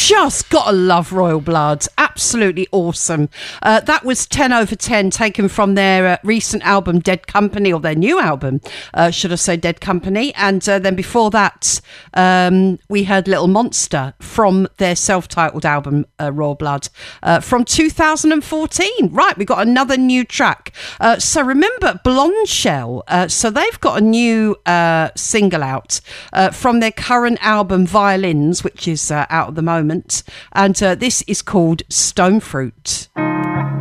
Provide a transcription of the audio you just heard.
just gotta love Royal Blood. Absolutely awesome. That was 10 over 10, taken from their recent album Dead Company, or their new album, should I say, Dead Company. And then before that, we heard Little Monster from their self-titled album Royal Blood from 2014. Right, we got another new track. So remember Blonde Shell, so they've got a new single out from their current album Violins, which is out at the moment, and this is called Stone Fruit.